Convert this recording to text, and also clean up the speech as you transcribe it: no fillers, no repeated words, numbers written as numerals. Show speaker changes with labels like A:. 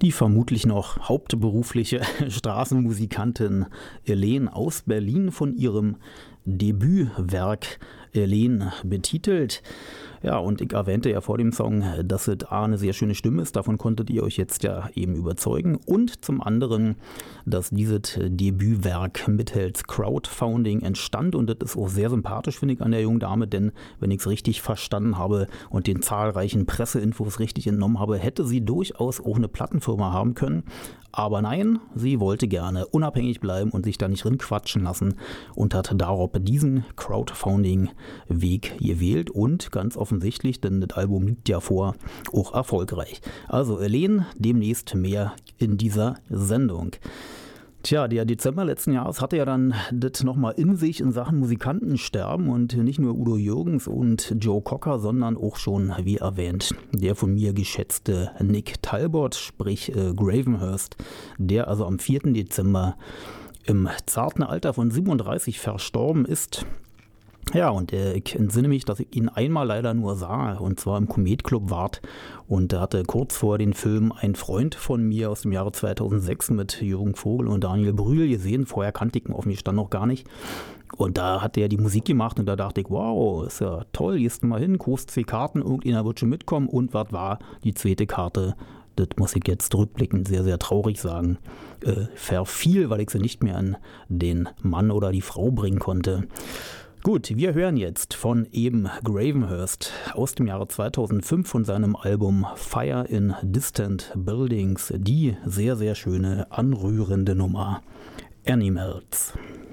A: Die vermutlich noch hauptberufliche Straßenmusikantin Elaine aus Berlin von ihrem Debütwerk Elaine betitelt. Ja, und ich erwähnte ja vor dem Song, dass es eine sehr schöne Stimme ist. Davon konntet ihr euch jetzt ja eben überzeugen. Und zum anderen, dass dieses Debütwerk mittels Crowdfunding entstand. Und das ist auch sehr sympathisch, finde ich, an der jungen Dame. Denn wenn ich es richtig verstanden habe und den zahlreichen Presseinfos richtig entnommen habe, hätte sie durchaus auch eine Plattenfirma haben können. Aber nein, sie wollte gerne unabhängig bleiben und sich da nicht rinquatschen lassen und hat darauf diesen Crowdfunding-Weg gewählt und ganz offensichtlich, denn das Album liegt ja vor, auch erfolgreich. Also Elaine, demnächst mehr in dieser Sendung. Tja, der Dezember letzten Jahres hatte ja dann das nochmal in sich in Sachen Musikantensterben und nicht nur Udo Jürgens und Joe Cocker, sondern auch schon, wie erwähnt, der von mir geschätzte Nick Talbot, sprich Gravenhurst, der also am 4. Dezember im zarten Alter von 37 verstorben ist. Ja, und ich entsinne mich, dass ich ihn einmal leider nur sah, und zwar im Komet Club Wart. Und da hatte kurz vor den Film ein Freund von mir aus dem Jahre 2006 mit Jürgen Vogel und Daniel Brühl gesehen. Vorher kannte ich ihn auf mich stand noch gar nicht. Und da hat er die Musik gemacht und da dachte ich, wow, ist ja toll, gehst du mal hin, kaufst 2 Karten, irgendeiner wird schon mitkommen. Und was war die zweite Karte? Das muss ich jetzt rückblickend sehr, sehr traurig sagen. Verfiel, weil ich sie nicht mehr an den Mann oder die Frau bringen konnte. Gut, wir hören jetzt von eben Gravenhurst aus dem Jahre 2005 von seinem Album Fire in Distant Buildings die sehr, sehr schöne, anrührende Nummer Animals.